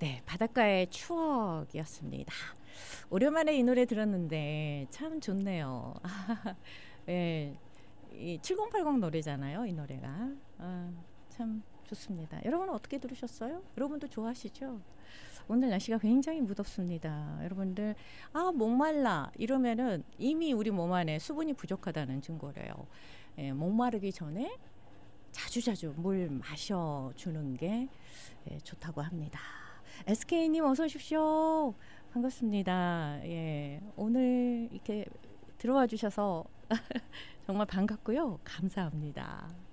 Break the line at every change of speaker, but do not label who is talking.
네, 바닷가의 추억이었습니다. 오랜만에 이 노래 들었는데 참 좋네요. 예, 이 7080 노래잖아요, 이 노래가. 참 좋습니다. 여러분은 어떻게 들으셨어요? 여러분도 좋아하시죠? 오늘 날씨가 굉장히 무덥습니다. 여러분들 목말라 이러면은 이미 우리 몸 안에 수분이 부족하다는 증거래요. 예, 목마르기 전에 자주자주 물 마셔주는 게 좋다고 합니다. SK님 어서 오십시오. 반갑습니다. 예, 오늘 이렇게 들어와 주셔서 정말 반갑고요. 감사합니다.